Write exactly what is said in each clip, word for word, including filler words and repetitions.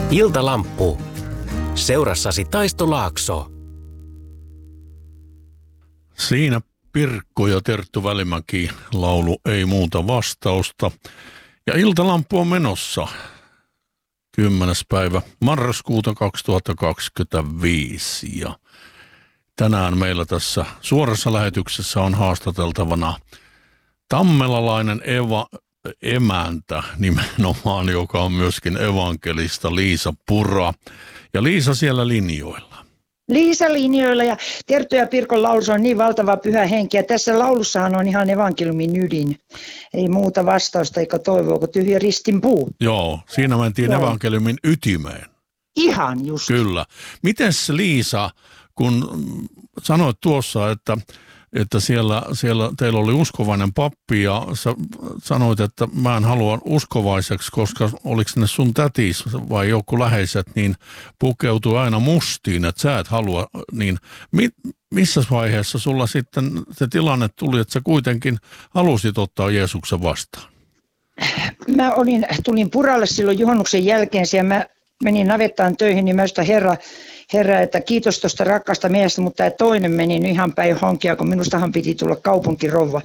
Iltalamppu. Seurassasi Taisto Laakso. Siinä Pirkko ja Terttu Välimäki laulu Ei muuta vastausta. Ja Iltalamppu on menossa kymmenes päivä marraskuuta kaksituhattakaksikymmentäviisi. Ja tänään meillä tässä suorassa lähetyksessä on haastateltavana tammelalainen Eva emäntä nimenomaan, joka on myöskin evankelista, Liisa Pura. Ja Liisa siellä linjoilla. Liisa linjoilla ja Terttu ja Pirkon laulussa on niin valtava pyhä henki. Ja tässä laulussahan on ihan evankeliumin ydin. Ei muuta vastausta eikä toivoa kuin tyhjä ristin puu. Joo, siinä mentiin Joo. evankeliumin ytimeen. Ihan just. Kyllä. Mites Liisa, kun sanoit tuossa, että, että siellä, siellä teillä oli uskovainen pappi ja sä sanoit, että mä en halua uskovaiseksi, koska oliko ne sun tätis vai joku läheiset, niin pukeutui aina mustiin, että sä et halua, niin mi, missä vaiheessa sulla sitten se tilanne tuli, että sä kuitenkin halusit ottaa Jeesuksen vastaan? Mä olin, tulin Puralle silloin juhannuksen jälkeen ja mä menin navettaan töihin, niin mä sitä herra, herra, että kiitos tuosta rakkaasta miestä, mutta tämä toinen meni ihan päin honkia, kun minustahan piti tulla kaupunkirouva.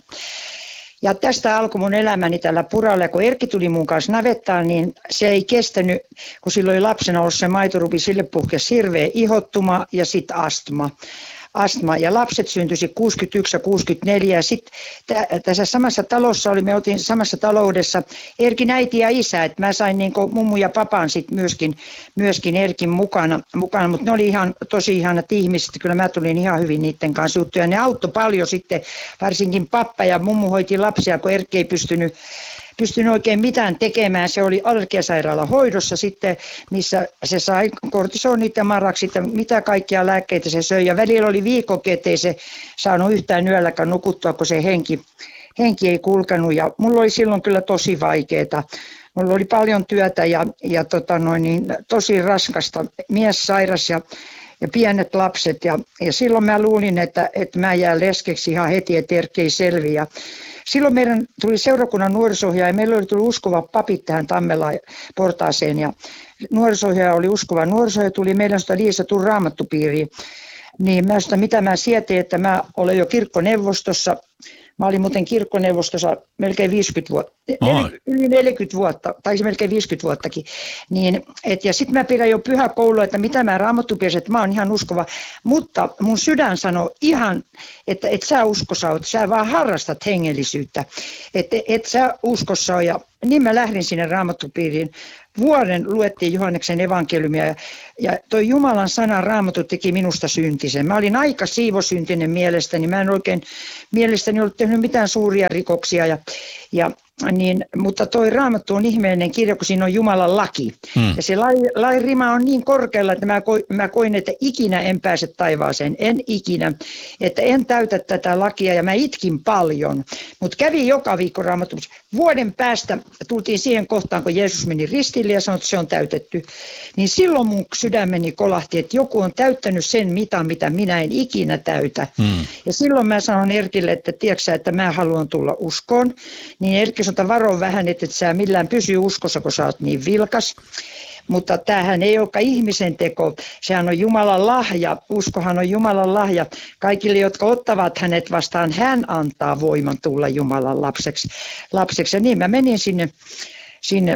Ja tästä alkoi mun elämäni tällä Puralla, ja kun Erkki tuli mun kanssa navettaan, niin se ei kestänyt, kun silloin oli lapsena ollut se maitorupi, sille puhkesi hirveä ihottuma ja sitten astma. astma. Ja lapset syntyisi kuusikymmentäyksi ja kuusikymmentäneljä. Ja sitten tässä samassa talossa oli, me oltiin samassa taloudessa Erkin äiti ja isä. Että mä sain niin kuin mummu ja papan sitten myöskin, myöskin Erkin mukana. mukana. Mutta ne oli ihan tosi ihanat ihmiset. Kyllä mä tulin ihan hyvin niiden kanssa juttuja. Ne auttoi paljon sitten, varsinkin pappa ja mummu hoiti lapsia, kun Erkki ei pystynyt pystynyt oikein mitään tekemään. Se oli allergiasairaalan hoidossa sitten, missä se sai kortisonit ja maraksit ja mitä kaikkia lääkkeitä se söi. Ja välillä oli viikkokin, ettei se saanut yhtään yölläkään nukuttua, kun se henki, henki ei kulkenut. Ja mulla oli silloin kyllä tosi vaikeaa. Mulla oli paljon työtä ja, ja tota noin, niin, tosi raskasta. Mies sairas ja ja pienet lapset. Ja, ja silloin mä luulin, että, että mä jään leskeksi ihan heti, että Erkki ei selviä. Silloin meidän tuli seurakunnan nuorisohjaaja ja meillä oli tullut uskova papit tähän Tammelaan portaaseen. Ja nuorisohjaaja oli uskova nuorisohjaaja, tuli meidän sitä Liisa tuu raamattupiiriin. Niin mä sitä, mitä mä sietin, että mä olen jo kirkkoneuvostossa. Mä olin muuten kirkkoneuvostossa melkein viisikymmentä vuotta, yli neljäkymmentä vuotta, tai melkein viisikymmentä vuottakin. Niin, et, ja sitten mä pidän jo pyhäkoulua, että mitä mä raamattupiirissä, että mä oon ihan uskova. Mutta mun sydän sanoi ihan, että et sä uskossa oot, sä vaan harrastat hengellisyyttä. Että et sä uskossa oot. Ja niin mä lähdin sinne raamattupiiriin. Vuoden luettiin Johanneksen evankeliumia ja, ja toi Jumalan sana Raamattu teki minusta syntisen. Mä olin aika siivosyntinen mielestäni. Mä en oikein mielestäni ollut tehnyt mitään suuria rikoksia. Ja, ja, niin, mutta toi Raamattu on ihmeellinen kirja, kun siinä on Jumalan laki. Hmm. Ja se lain, lain rima on niin korkealla, että mä, ko, mä koin, että ikinä en pääse taivaaseen. En ikinä. Että en täytä tätä lakia ja mä itkin paljon. Mutta kävi joka viikko Raamattussa. Vuoden päästä tultiin siihen kohtaan, kun Jeesus meni ristille ja sanoi, että se on täytetty. Niin silloin mun sydämeni kolahti, että joku on täyttänyt sen mitan, mitä minä en ikinä täytä. Hmm. Ja silloin mä sanon Erkille, että tiedätkö että mä haluan tulla uskoon. Niin Erkki sanoi, että varo vähän, että et sä millään pysy uskossa, kun sä oot niin vilkas. Mutta tämähän ei olekaan ihmisen teko, sehän on Jumalan lahja, uskohan on Jumalan lahja. Kaikille, jotka ottavat hänet vastaan, hän antaa voiman tulla Jumalan lapseksi. lapseksi. Ja niin mä menin sinne, sinne,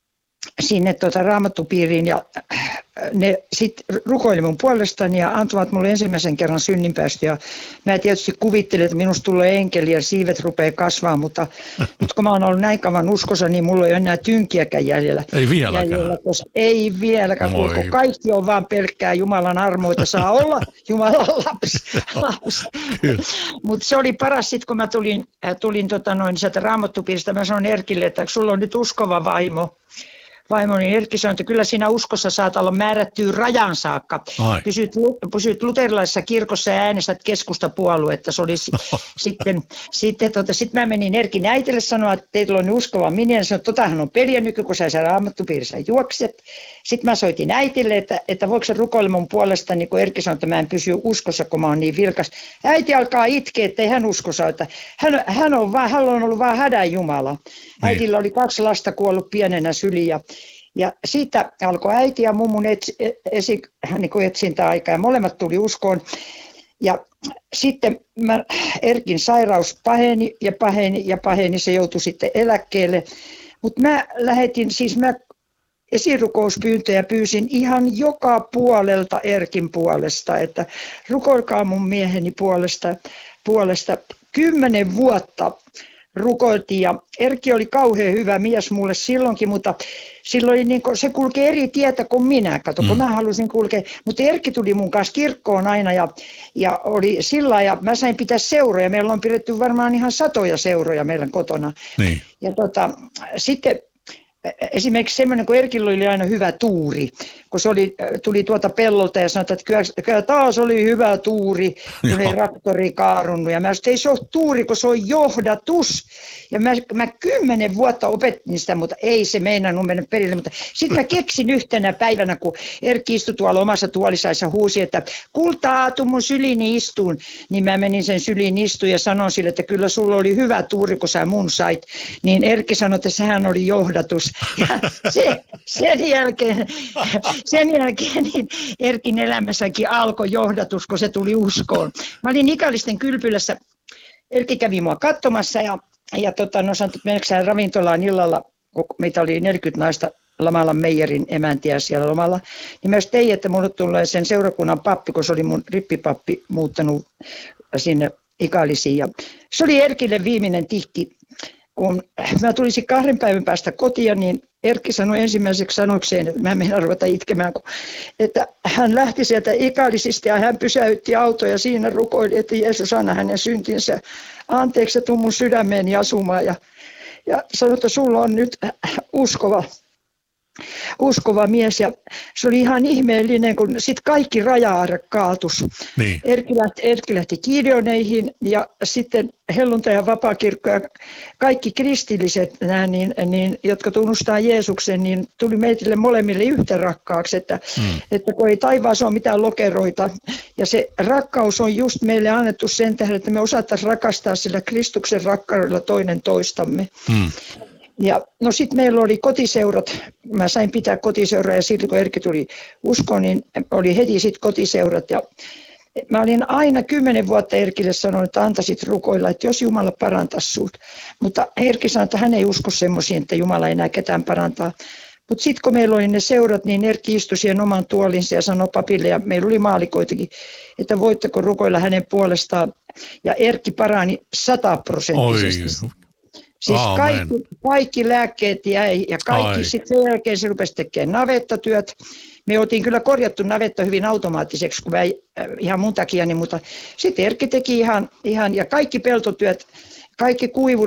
sinne tuota raamattupiiriin ja ne sitten rukoili mun puolestani ja antavat mulle ensimmäisen kerran synninpäästö. Ja mä tietysti kuvittelin, että minusta tulee enkeli ja siivet rupeaa kasvaa, mutta, mutta kun mä oon ollut näin kauan uskossa, niin mulla ei ole enää tynkiäkään jäljellä. Ei vieläkään. Jäljellä, ei vieläkään, kun kaikki on vaan pelkkää Jumalan armoita, saa olla Jumalan lapsi. lapsi. Mutta se oli paras sitten, kun mä tulin, tulin tota noin, sieltä raamattupiiristä, mä sanoin Erkille, että sulla on nyt uskova vaimo. Vaimoni Erkki sanoi, että kyllä siinä uskossa saat olla määrättyä rajan saakka. Pysyt, pysyt luterilaisessa kirkossa ja äänestät keskustapuoluetta. Se oli no. sitten, sitten tota, sit mä menin Erkin äitille sanoa, että teillä on uskova minä. Sanoin, että totahan on peliä nyky, kun sä siellä raamattupiirissä juokset. Sitten mä soitin äitille, että, että voiko se rukoilla mun puolesta, niin kun Erkki sanoi, että mä en pysy uskossa, kun mä oon niin vilkas. Äiti alkaa itkeä, että ei hän uskossa, että hän, hän, on vaan, hän on ollut vaan hädän Jumala. Äitillä oli kaksi lasta kuollut pienenä syliin ja Ja siitä alkoi äiti ja mummun etsi, esi, niin kuin etsintäaika ja molemmat tuli uskoon. Ja sitten mä, Erkin sairaus paheni ja paheni ja paheni, se joutui sitten eläkkeelle. Mutta mä lähetin, siis mä esirukouspyyntöjä pyysin ihan joka puolelta Erkin puolesta, että rukoilkaa mun mieheni puolesta, puolesta. Kymmenen vuotta rukoiltiin ja Erkki oli kauhean hyvä mies mulle silloinkin, mutta silloin niin se kulki eri tietä kuin minä. Kato, kun mm. mä halusin kulkea, mutta Erkki tuli mun kanssa kirkkoon aina ja, ja oli sillä ja mä sain pitää seuroja. Meillä on pidetty varmaan ihan satoja seuroja meidän kotona. Niin. Ja tota, sitten esimerkiksi semmoinen, kun Erkillä oli aina hyvä tuuri, kun se oli, tuli tuota pellolta ja sanoi, että kyllä, kyllä taas oli hyvä tuuri, kun ei traktori kaarunut. Ja mä sanoin, että ei se ole tuuri, kun se on johdatus. Ja mä, mä kymmenen vuotta opettin sitä, mutta ei se meinannut mennä perille. Mutta sitten mä keksin yhtenä päivänä, kun Erkki istui tuolla omassa tuolisaissa huusi, että kultaa, tuu mun syliini istuun. Niin mä menin sen syliin istuun ja sanoin sille, että kyllä sulla oli hyvä tuuri, kun sä mun sait. Niin Erkki sanoi, että sehän oli johdatus. Ja se, sen jälkeen, sen jälkeen niin Erkin elämässäkin alkoi johdatus, kun se tuli uskoon. Mä olin Ikallisten kylpylässä, Erkki kävi mua katsomassa ja, ja tota, no sanoi, että meneekö ravintolaan illalla, kun meitä oli neljäkymmentä naista Lamalan meijerin emäntiä siellä lomalla, niin mä tein, että mulle tulee sen seurakunnan pappi, kun se oli mun rippipappi muuttanut sinne Ikallisiin. Ja se oli Erkille viimeinen tihti. Kun mä tulisin kahden päivän päästä kotiin, niin Erkki sanoi ensimmäiseksi sanokseen, että mä en meinaa ruveta itkemään, kun, että hän lähti sieltä Ikallisista ja hän pysäytti auto ja siinä rukoili, että Jeesus anna hänen syntinsä anteeksi ja tuu mun sydämeeni asumaan. Ja, ja sanoi, että sulla on nyt uskova, uskova mies ja se oli ihan ihmeellinen, kun sitten kaikki raja-aare kaatus. Niin. Erkki lähti, Erkki lähti Gideoneihin ja sitten helluntai- ja vapaakirkko ja kaikki kristilliset, nämä, niin, niin, jotka tunnustaa Jeesuksen, niin tuli meille molemmille yhtä rakkaaksi, että, mm. että kun ei taivaassa ole mitään lokeroita. Ja se rakkaus on just meille annettu sen tähden, että me osattaisiin rakastaa sillä Kristuksen rakkaudella toinen toistamme. Mm. Ja no sitten meillä oli kotiseurat, mä sain pitää kotiseuraa ja silti kun Erkki tuli uskoon, niin oli heti sitten kotiseurat ja mä olin aina kymmenen vuotta Erkille sanonut, että antaisit rukoilla, että jos Jumala parantaisi sut. Mutta Erkki sanoi, että hän ei usko semmoisiin, että Jumala ei enää ketään parantaa. Mutta sitten kun meillä oli ne seurat, niin Erkki istui siihen oman tuolinsa ja sanoi papille, ja meillä oli maalikoitakin, että voitteko rukoilla hänen puolestaan. Ja Erkki parani sataprosenttisesti. Siis kaikki, kaikki lääkkeet jäi ja kaikki sitten sen jälkeen se rupesi tekemään navettatyöt. Me oltiin kyllä korjattu navetta hyvin automaattiseksi, kun mä ei, äh, ihan mun takia, niin, mutta sitten Erkki teki ihan, ihan ja kaikki peltotyöt, kaikki kuivurit.